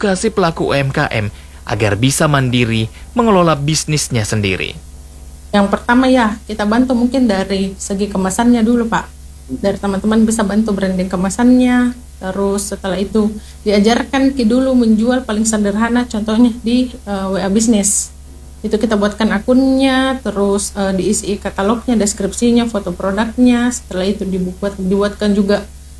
mengedukasi pelaku UMKM agar bisa mandiri mengelola bisnisnya sendiri. Yang pertama ya, kita bantu mungkin dari segi kemasannya dulu Pak. Dari teman-teman bisa bantu branding kemasannya. Terus setelah itu diajarkan dulu menjual paling sederhana, contohnya di WA Bisnis. Itu kita buatkan akunnya, terus diisi katalognya, deskripsinya, foto produknya. Setelah itu dibuatkan juga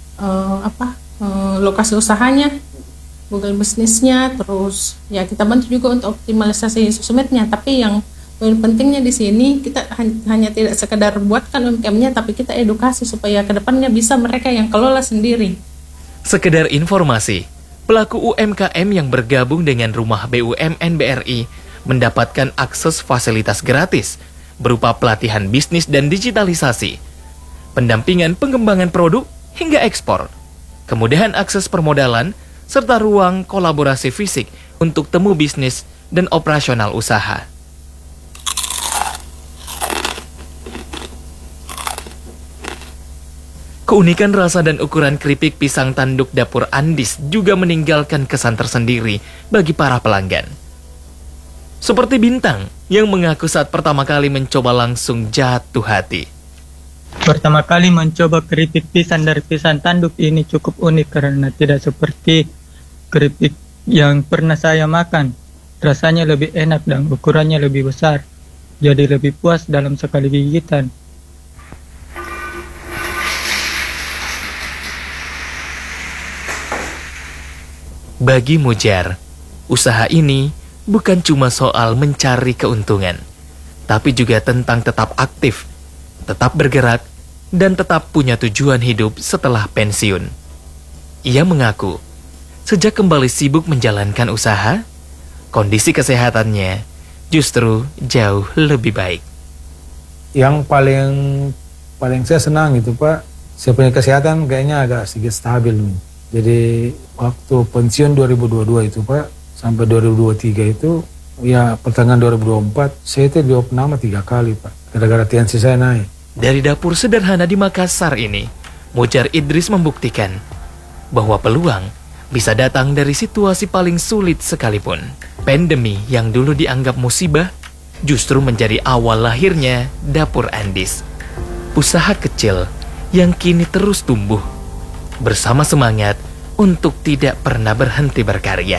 lokasi usahanya, Google bisnisnya. Terus ya kita bantu juga untuk optimalisasi sosmednya. Tapi yang poin pentingnya di sini kita hanya tidak sekedar buatkan UMKM-nya, tapi kita edukasi supaya kedepannya bisa mereka yang kelola sendiri. Sekedar informasi, pelaku UMKM yang bergabung dengan Rumah BUMN BRI mendapatkan akses fasilitas gratis berupa pelatihan bisnis dan digitalisasi, pendampingan pengembangan produk hingga ekspor, kemudahan akses permodalan, serta ruang kolaborasi fisik untuk temu bisnis dan operasional usaha. Keunikan rasa dan ukuran keripik pisang tanduk dapur Andis juga meninggalkan kesan tersendiri bagi para pelanggan. Seperti Bintang yang mengaku saat pertama kali mencoba langsung jatuh hati. Pertama kali mencoba keripik pisang dari pisang tanduk ini cukup unik karena tidak seperti keripik yang pernah saya makan. Rasanya lebih enak dan ukurannya lebih besar, jadi lebih puas dalam sekali gigitan. Bagi Mujar, usaha ini bukan cuma soal mencari keuntungan, tapi juga tentang tetap aktif, tetap bergerak, dan tetap punya tujuan hidup setelah pensiun. Ia mengaku, sejak kembali sibuk menjalankan usaha, kondisi kesehatannya justru jauh lebih baik. Yang paling saya senang itu Pak, saya punya kesehatan kayaknya agak sedikit stabil nih. Jadi waktu pensiun 2022 itu Pak, sampai 2023 itu, ya pertengahan 2024, saya itu diopname 3 kali Pak, gara-gara tensi saya naik. Dari dapur sederhana di Makassar ini, Mujar Idris membuktikan bahwa peluang bisa datang dari situasi paling sulit sekalipun. Pandemi yang dulu dianggap musibah, justru menjadi awal lahirnya Dapur Andis. Usaha kecil yang kini terus tumbuh, bersama semangat untuk tidak pernah berhenti berkarya.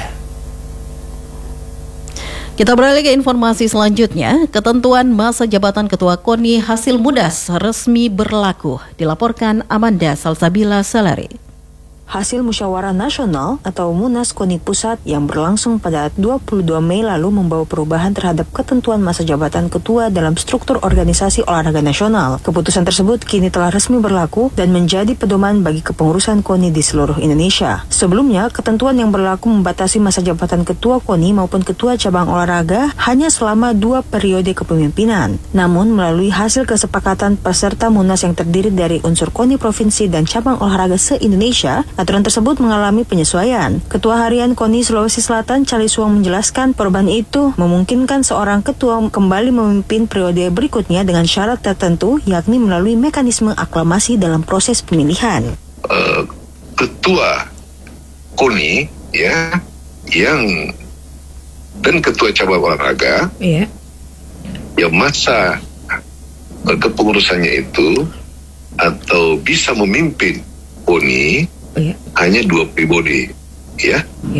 Kita beralih ke informasi selanjutnya. Ketentuan masa jabatan Ketua KONI hasil mudas resmi berlaku, dilaporkan Amanda Salsabila Salari. Hasil musyawarah nasional atau Munas KONI Pusat yang berlangsung pada 22 Mei lalu membawa perubahan terhadap ketentuan masa jabatan ketua dalam struktur organisasi olahraga nasional. Keputusan tersebut kini telah resmi berlaku dan menjadi pedoman bagi kepengurusan KONI di seluruh Indonesia. Sebelumnya, ketentuan yang berlaku membatasi masa jabatan ketua KONI maupun ketua cabang olahraga hanya selama 2 periode kepemimpinan. Namun, melalui hasil kesepakatan peserta Munas yang terdiri dari unsur KONI provinsi dan cabang olahraga se-Indonesia, aturan tersebut mengalami penyesuaian. Ketua Harian KONI Sulawesi Selatan, Cali Suang, menjelaskan perubahan itu memungkinkan seorang ketua kembali memimpin periode berikutnya dengan syarat tertentu, yakni melalui mekanisme aklamasi dalam proses pemilihan. Ketua KONI ya, yang dan ketua cabang olahraga, yang masa kepengurusannya itu atau bisa memimpin KONI hanya 2 periode, ya.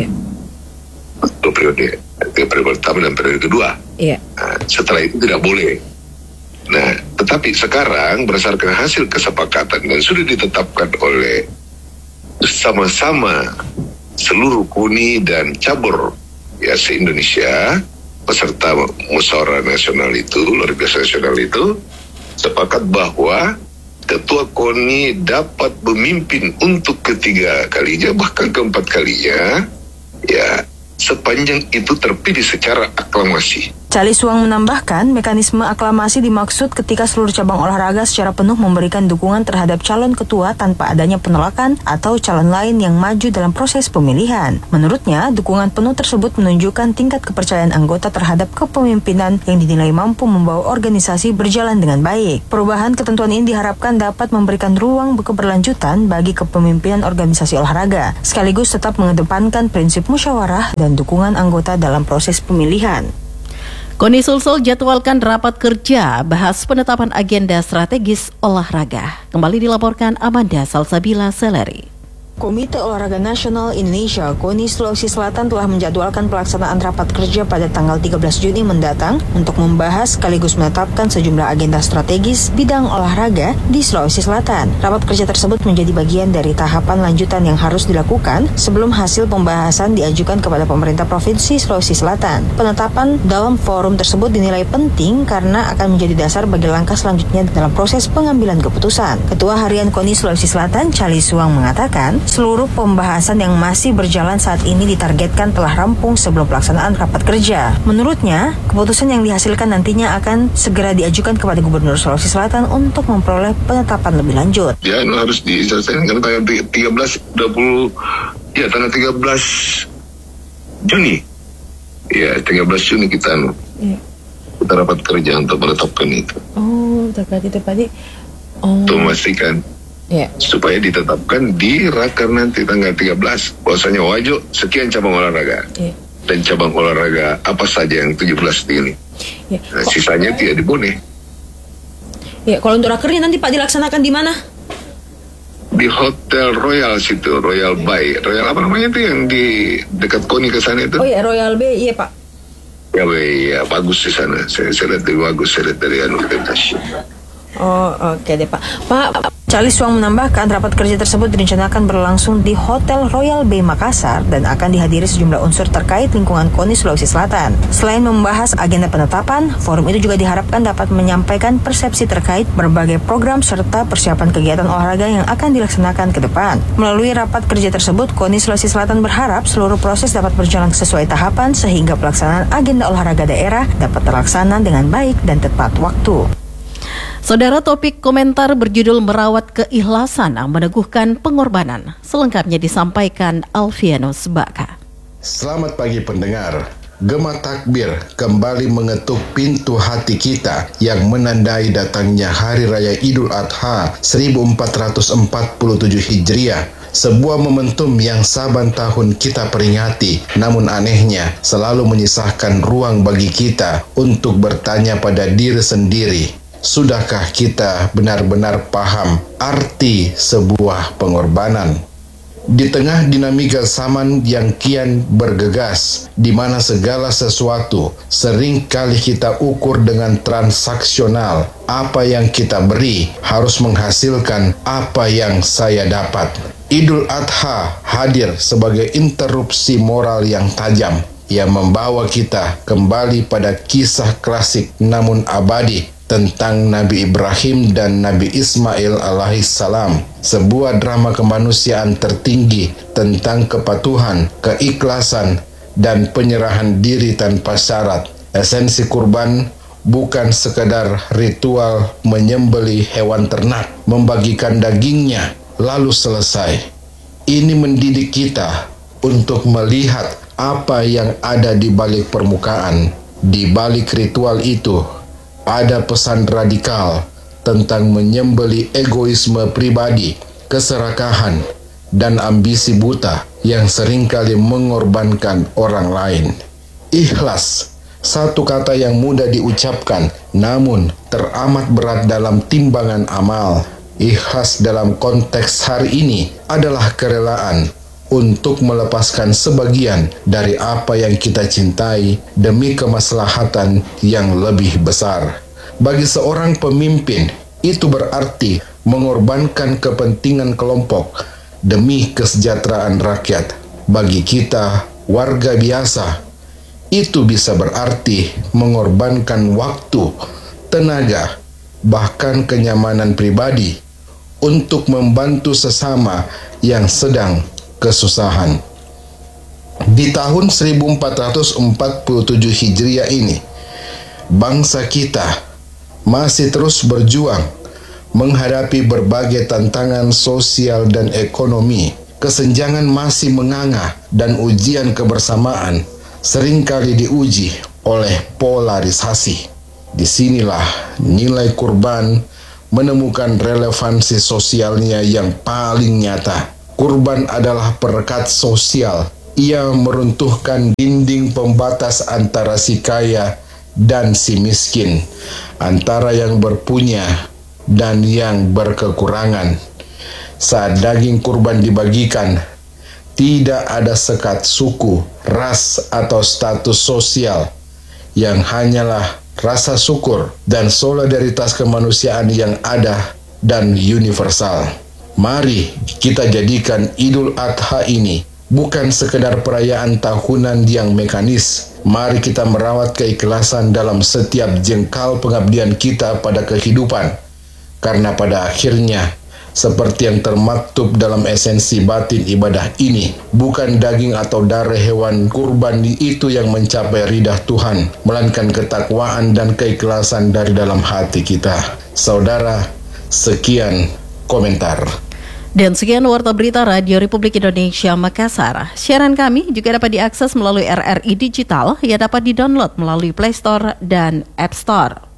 2 periode, periode pertama dan periode kedua. Nah, setelah itu tidak boleh. Nah, tetapi sekarang berdasarkan hasil kesepakatan dan sudah ditetapkan oleh bersama-sama seluruh KONI dan cabur ya se-Indonesia, peserta musyawarah nasional itu, luar biasa nasional itu, sepakat bahwa Ketua KONI dapat memimpin untuk ketiga kalinya, bahkan keempat kalinya, ya, sepanjang itu terpilih secara aklamasi. Charlie Suang menambahkan, mekanisme aklamasi dimaksud ketika seluruh cabang olahraga secara penuh memberikan dukungan terhadap calon ketua tanpa adanya penolakan atau calon lain yang maju dalam proses pemilihan. Menurutnya, dukungan penuh tersebut menunjukkan tingkat kepercayaan anggota terhadap kepemimpinan yang dinilai mampu membawa organisasi berjalan dengan baik. Perubahan ketentuan ini diharapkan dapat memberikan ruang keberlanjutan bagi kepemimpinan organisasi olahraga, sekaligus tetap mengedepankan prinsip musyawarah dan dukungan anggota dalam proses pemilihan. KONI Sulsel jadwalkan rapat kerja bahas penetapan agenda strategis olahraga. Kembali dilaporkan Amanda Salsabila Seleri. Komite Olahraga Nasional Indonesia KONI Sulawesi Selatan telah menjadwalkan pelaksanaan rapat kerja pada tanggal 13 Juni mendatang untuk membahas sekaligus menetapkan sejumlah agenda strategis bidang olahraga di Sulawesi Selatan. Rapat kerja tersebut menjadi bagian dari tahapan lanjutan yang harus dilakukan sebelum hasil pembahasan diajukan kepada pemerintah Provinsi Sulawesi Selatan. Penetapan dalam forum tersebut dinilai penting karena akan menjadi dasar bagi langkah selanjutnya dalam proses pengambilan keputusan. Ketua Harian KONI Sulawesi Selatan, Charlie Suang, mengatakan, seluruh pembahasan yang masih berjalan saat ini ditargetkan telah rampung sebelum pelaksanaan rapat kerja. Menurutnya, keputusan yang dihasilkan nantinya akan segera diajukan kepada Gubernur Sulawesi Selatan untuk memperoleh penetapan lebih lanjut. Ya, harus diselesaikan tanggal 13 Juni. Ya, 13 Juni kita rapat kerja untuk menetapkan itu. Oh, terkait itu tadi. Untuk memastikan. Ya. Supaya ditetapkan di raker nanti tanggal 13 bahwasanya wajib sekian cabang olahraga dan cabang olahraga apa saja yang 17 ini sisanya tidak diboleh. Ya, kalau untuk rakernya nanti Pak dilaksanakan di mana? Di Hotel Royal situ, Royal Bay, Royal apa namanya itu yang di dekat KONI ke sana itu? Oh ya, Royal Bay, iya Pak. Ya, bagus di sana. Saya lihat bagus, saya lihat dari organisasi. Oh, oke deh Pak. Pak, Charlie Suang menambahkan rapat kerja tersebut direncanakan berlangsung di Hotel Royal Bay Makassar dan akan dihadiri sejumlah unsur terkait lingkungan KONI Sulawesi Selatan. Selain membahas agenda penetapan, forum itu juga diharapkan dapat menyampaikan persepsi terkait berbagai program serta persiapan kegiatan olahraga yang akan dilaksanakan ke depan. Melalui rapat kerja tersebut, KONI Sulawesi Selatan berharap seluruh proses dapat berjalan sesuai tahapan sehingga pelaksanaan agenda olahraga daerah dapat terlaksana dengan baik dan tepat waktu. Saudara, topik komentar berjudul Merawat Keikhlasan Meneguhkan Pengorbanan. Selengkapnya disampaikan Alfianus Baka. Selamat pagi pendengar. Gema takbir kembali mengetuk pintu hati kita yang menandai datangnya Hari Raya Idul Adha 1447 Hijriah. Sebuah momentum yang saban tahun kita peringati, namun anehnya selalu menyisakan ruang bagi kita untuk bertanya pada diri sendiri. Sudahkah kita benar-benar paham arti sebuah pengorbanan? Di tengah dinamika zaman yang kian bergegas, di mana segala sesuatu sering kali kita ukur dengan transaksional, apa yang kita beri harus menghasilkan apa yang saya dapat. Idul Adha hadir sebagai interupsi moral yang tajam, yang membawa kita kembali pada kisah klasik namun abadi tentang Nabi Ibrahim dan Nabi Ismail alaihissalam, sebuah drama kemanusiaan tertinggi tentang kepatuhan, keikhlasan, dan penyerahan diri tanpa syarat. Esensi kurban bukan sekedar ritual menyembelih hewan ternak, membagikan dagingnya, lalu selesai. Ini mendidik kita untuk melihat apa yang ada di balik permukaan. Di balik ritual itu, ada pesan radikal tentang menyembelih egoisme pribadi, keserakahan, dan ambisi buta yang seringkali mengorbankan orang lain. Ikhlas, satu kata yang mudah diucapkan, namun teramat berat dalam timbangan amal. Ikhlas dalam konteks hari ini adalah kerelaan untuk melepaskan sebagian dari apa yang kita cintai demi kemaslahatan yang lebih besar. Bagi seorang pemimpin, itu berarti mengorbankan kepentingan kelompok demi kesejahteraan rakyat. Bagi kita, warga biasa, itu bisa berarti mengorbankan waktu, tenaga, bahkan kenyamanan pribadi untuk membantu sesama yang sedang kesusahan. Di tahun 1447 Hijriah ini, bangsa kita masih terus berjuang menghadapi berbagai tantangan sosial dan ekonomi. Kesenjangan masih menganga dan ujian kebersamaan seringkali diuji oleh polarisasi. Disinilah nilai kurban menemukan relevansi sosialnya yang paling nyata. Kurban adalah perekat sosial. Ia meruntuhkan dinding pembatas antara si kaya dan si miskin, antara yang berpunya dan yang berkekurangan. Saat daging kurban dibagikan, tidak ada sekat suku, ras, atau status sosial, yang hanyalah rasa syukur dan solidaritas kemanusiaan yang ada dan universal. Mari kita jadikan Idul Adha ini bukan sekedar perayaan tahunan yang mekanis. Mari kita merawat keikhlasan dalam setiap jengkal pengabdian kita pada kehidupan. Karena pada akhirnya, seperti yang termaktub dalam esensi batin ibadah ini, bukan daging atau darah hewan kurban itu yang mencapai ridha Tuhan, melainkan ketakwaan dan keikhlasan dari dalam hati kita. Saudara, sekian komentar. Dan sekian Warta Berita Radio Republik Indonesia Makassar. Siaran kami juga dapat diakses melalui RRI Digital yang dapat didownload melalui Play Store dan App Store.